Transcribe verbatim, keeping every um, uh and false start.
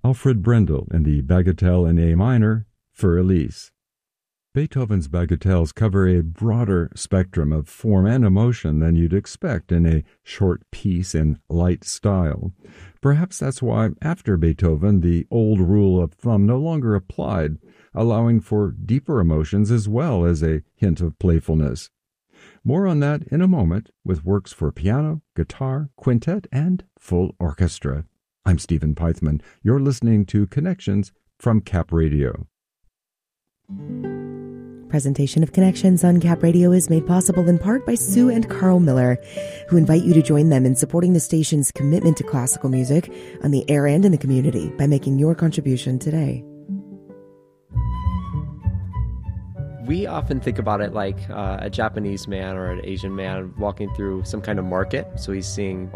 Alfred Brendel in the Bagatelle in A minor, Für Elise. Beethoven's bagatelles cover a broader spectrum of form and emotion than you'd expect in a short piece in light style. Perhaps that's why, after Beethoven, the old rule of thumb no longer applied, allowing for deeper emotions as well as a hint of playfulness. More on that in a moment with works for piano, guitar, quintet, and full orchestra. I'm Stephen Peithman. You're listening to Connections from Cap Radio. Presentation of Connections on Cap Radio is made possible in part by Sue and Carl Miller, who invite you to join them in supporting the station's commitment to classical music on the air and in the community by making your contribution today. We often think about it like uh, a Japanese man or an Asian man walking through some kind of market. So he's seeing